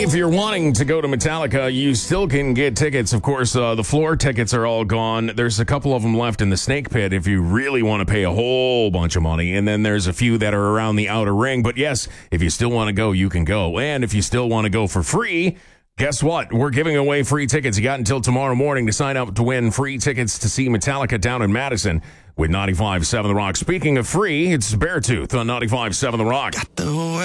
If you're wanting to go to Metallica, you still can get tickets. Of course, the floor tickets are all gone. There's a couple of them left in the Snake Pit if you really want to pay a whole bunch of money. And then there's a few that are around the outer ring. But yes, if you still want to go, you can go. And if you still want to go for free, guess what? We're giving away free tickets. You got until tomorrow morning to sign up to win free tickets to see Metallica down in Madison with 95.7 The Rock. Speaking of free, it's Beartooth on 95.7 The Rock.